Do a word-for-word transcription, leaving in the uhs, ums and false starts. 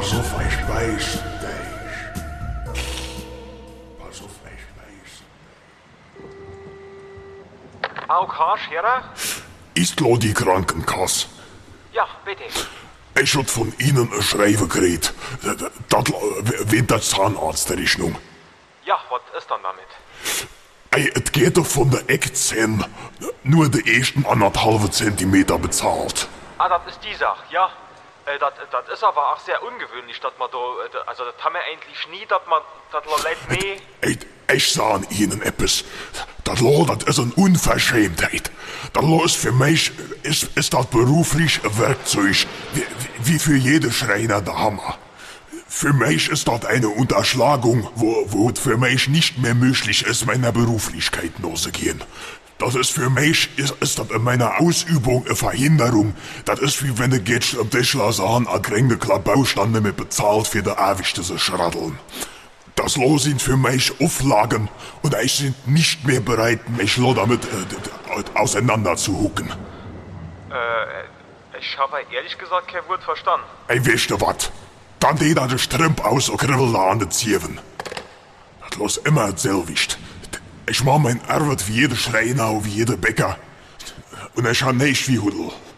Pass auf, ich weiß dich. Pass auf, ich weiß. Auch Karsch, Herr? Ist lo die Krankenkasse? Ja, bitte. Ich hab von Ihnen ein Schreiben gekriegt. Das wegen der Zahnarztrechnung. Ja, was ist dann damit? Ey, es geht doch von der Eckzähne nur die ersten anderthalb Zentimeter bezahlt. Ah, das ist die Sache, ja. Äh, das, das ist aber auch sehr ungewöhnlich, dass man da, äh, also das haben wir eigentlich nie, dass man, das Leute mehr... Ey, ich sag Ihnen etwas. Das Lo, das ist eine Unverschämtheit. Das Lo ist für mich, ist, ist das beruflich ein Werkzeug, wie, wie für jede Schreiner der Hammer. Für mich ist das eine Unterschlagung, wo, wo es für mich nicht mehr möglich ist, meiner Beruflichkeit loszugehen. Das ist für mich, ist, ist das in meiner Ausübung eine Verhinderung. Das ist wie wenn du gehst am Tischler sagen, a kränkte Klabaustande mit bezahlt für die ewigste zu schraddeln. Das Lo sind für mich Auflagen und ich sind nicht mehr bereit, mich lo damit äh, auseinander zu hucken. Äh, ich habe ehrlich gesagt kein Wort verstanden. Ey, weißt du wat? Dann geht er den Strümp aus und kribbelt an den Zieven. Das los immer selwicht. Ich mach mein Arbeit wie jeder Schreiner und wie jeder Bäcker. Und ich hab nicht wie Hudel.